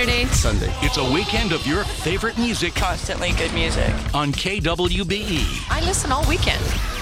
Saturday. Sunday. It's a weekend of your favorite music Constantly good music. on KWBE. I listen all weekend.